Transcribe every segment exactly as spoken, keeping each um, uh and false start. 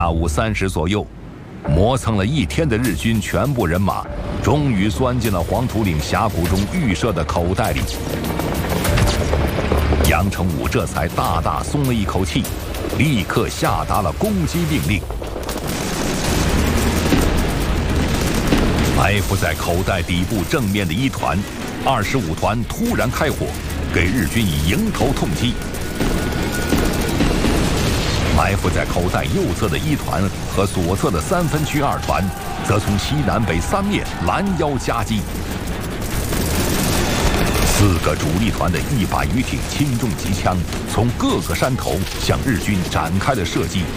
下午三时左右，磨蹭了一天的日军全部人马，终于钻进了黄土岭峡谷中预设的口袋里。杨成武这才大大松了一口气，立刻下达了攻击命令。埋伏在口袋底部正面的一团、二十五团突然开火，给日军以迎头痛击。埋伏在口袋右侧的一团和左侧的三分区二团，则从西南北三面拦腰夹击。四个主力团的一百余挺轻重机枪，从各个山头向日军展开了射击。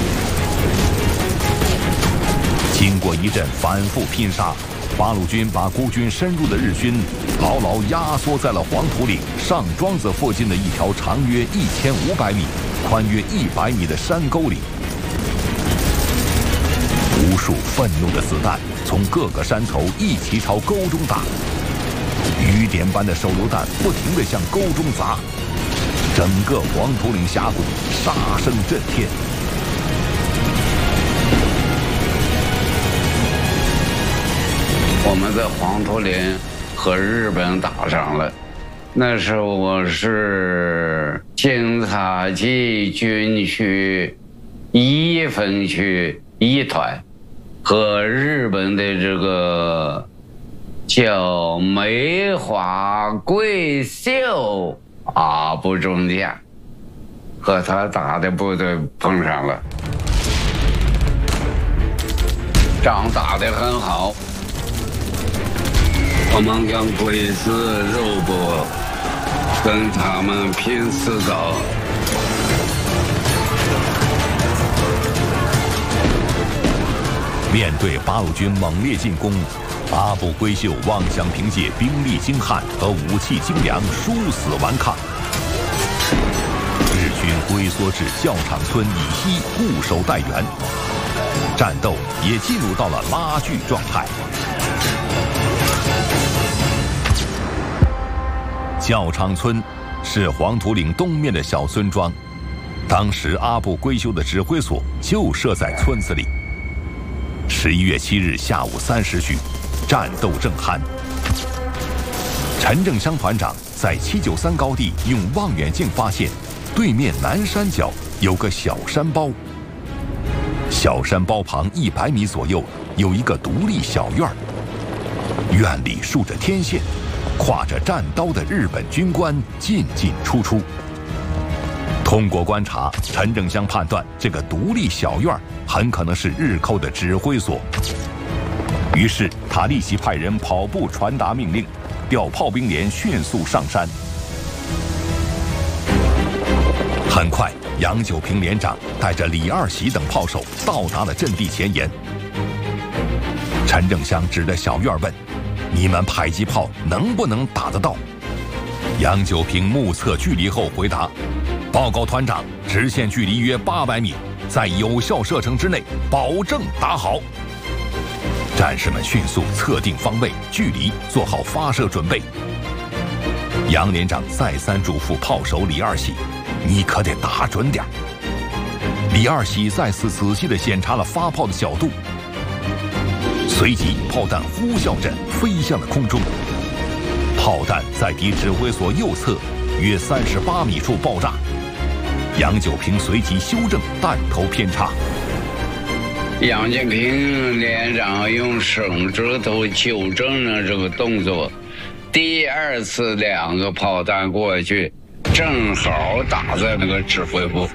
经过一阵反复拼杀，八路军把孤军深入的日军牢牢压缩在了黄土岭上庄子附近的一条长约一千五百米、宽约一百米的山沟里。无数愤怒的子弹从各个山头一起朝沟中打，雨点般的手榴弹不停地向沟中砸，整个黄土岭峡谷杀声震天。 我们在黄土岭和日本打上了，那时候我是警察局军区一分区一团，和日本的这个叫梅花贵秀啊部中将，和他打的部队碰上了，仗打得很好。我们跟鬼子肉搏，跟他们拼死斗。 面对八路军猛烈进攻，阿部规秀妄想凭借兵力精悍和武器精良殊死顽抗。日军龟缩至教场村以西固守待援，战斗也进入到了拉锯状态。教场村是黄土岭东面的小村庄，当时阿部规秀的指挥所就设在村子里。十一月七日下午三时许，战斗正酣。陈正湘团长在七九三高地用望远镜发现，对面南山脚有个小山包。小山包旁一百米左右有一个独立小院，院里竖着天线。挎着战刀的日本军官进进出出。通过观察，陈正湘判断这个独立小院很可能是日寇的指挥所。于是他立即派人跑步传达命令，调炮兵连迅速上山。很快，杨九平连长带着李二喜等炮手到达了阵地前沿。陈正湘指着小院问：“你们迫击炮能不能打得到？”杨九平目测距离后回答：“报告团长，直线距离约八百米，在有效射程之内，保证打好。”战士们迅速测定方位、距离，做好发射准备。杨连长再三嘱咐炮手李二喜：“你可得打准点。”李二喜再次仔细地检查了发炮的角度。随即，炮弹呼啸着飞向了空中。炮弹在敌指挥所右侧约三十八米处爆炸。杨九平随即修正弹头偏差。 杨建平连长用手指头纠正了这个动作。第二次两个炮弹过去，正好打在那个指挥部。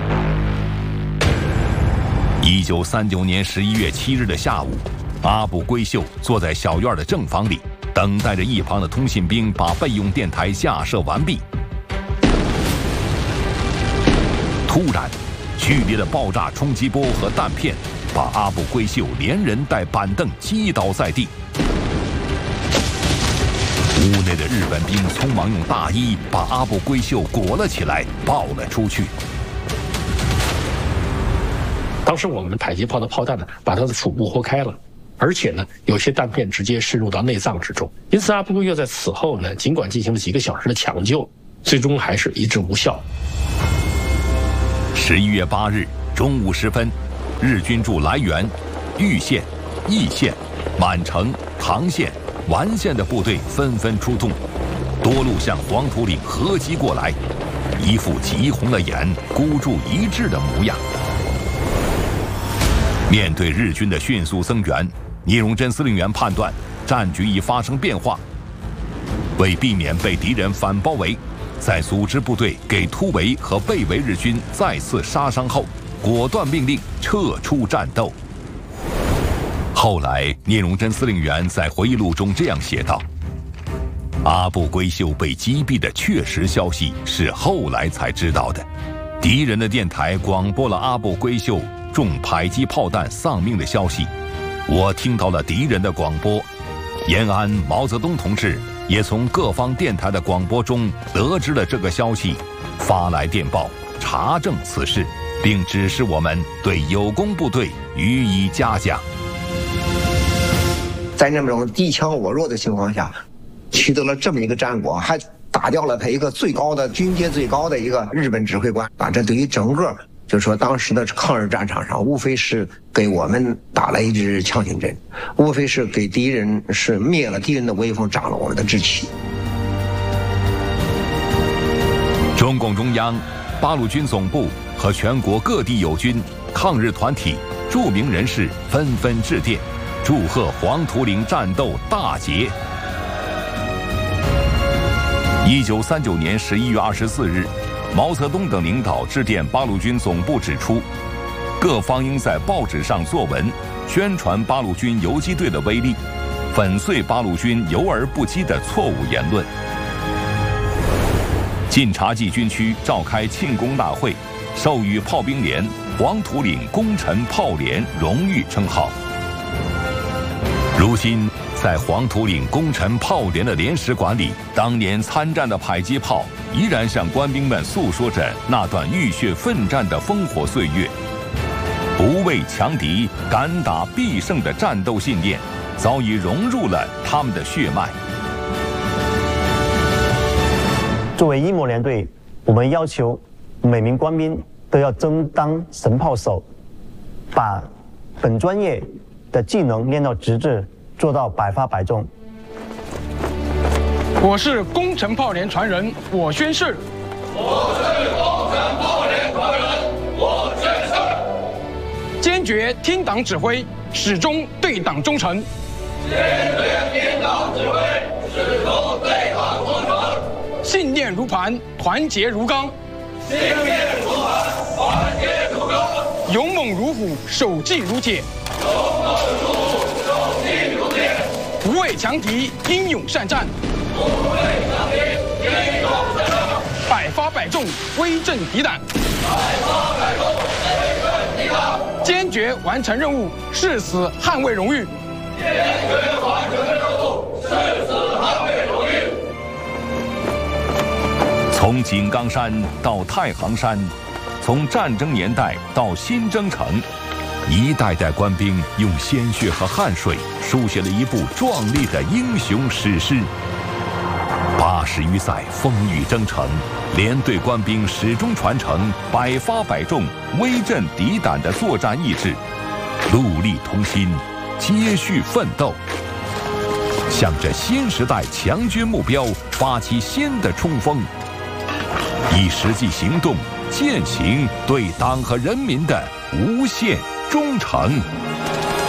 一九三九年十一月七日的下午，阿部规秀坐在小院的正房里，等待着一旁的通信兵把备用电台架设完毕。突然，剧烈的爆炸冲击波和弹片把阿部规秀连人带板凳击倒在地。屋内的日本兵匆忙用大衣把阿部规秀裹了起来，抱了出去。 当时我们的迫击炮的炮弹呢，把他的腹部豁开了，而且呢，有些弹片直接渗入到内脏之中。因此，阿部规秀在此后呢，尽管进行了几个小时的抢救，最终还是一直无效。 十一月八日中午时分， 日军驻涞源、玉县、义县、满城、唐县、完县的部队纷纷出动，多路向黄土岭合击过来，一副急红了眼、孤注一掷的模样。面对日军的迅速增援，聂荣臻司令员判断战局已发生变化，为避免被敌人反包围，在组织部队给突围和被围日军再次杀伤后，果断命令撤出战斗。后来，聂荣臻司令员在回忆录中这样写道：阿部圭秀被击毙的确实消息是后来才知道的，敌人的电台广播了阿部圭秀中迫击炮弹丧命的消息，我听到了敌人的广播。延安毛泽东同志也从各方电台的广播中得知了这个消息，发来电报查证此事，并指示我们对有功部队予以嘉奖。 在那种敌强我弱的情况下，取得了这么一个战果，还打掉了他一个最高的军阶最高的一个日本指挥官啊！这对于整个就是说当时的抗日战场上，无非是给我们打了一支强心针，无非是给敌人是灭了敌人的威风，长了我们的志气。 中共中央、八路军总部和全国各地友军、抗日团体、著名人士纷纷致电，祝贺黄土岭战斗大捷。一九三九年十一月二十四日，毛泽东等领导致电八路军总部，指出，各方应在报纸上作文，宣传八路军游击队的威力，粉碎八路军游而不击的错误言论。晋察冀军区召开庆功大会，授予炮兵连黄土岭功臣炮连荣誉称号。如今，在黄土岭功臣炮连的连史馆里，当年参战的迫击炮依然向官兵们诉说着那段浴血奋战的烽火岁月。不畏强敌、敢打必胜的战斗信念，早已融入了他们的血脉。 作为一模连队，我们要求每名官兵都要争当神炮手，把本专业的技能练到极致，做到百发百中。 我是功臣炮连传人，我宣誓。 我是功臣炮连传人，我宣誓。 坚决听党指挥，始终对党忠诚。 坚决听党指挥，始终对党忠诚。 信念如磐，团结如钢。 信念如磐，团结如钢。 勇猛如虎，守纪如铁。 勇猛如虎，守纪如铁。 不畏强敌，英勇善战。 不畏强敌，英勇善战。 百发百中，威震敌胆。 百发百中，威震敌胆。 坚决完成任务，誓死捍卫荣誉。 坚决完成任务，誓死捍卫荣誉。 从井冈山到太行山，从战争年代到新征程，一代代官兵用鲜血和汗水书写了一部壮丽的英雄史诗。八十余载风雨征程，连队官兵始终传承百发百中、威震敌胆的作战意志，戮力同心，接续奋斗，向着新时代强军目标发起新的冲锋，以实际行动践行对党和人民的无限忠诚。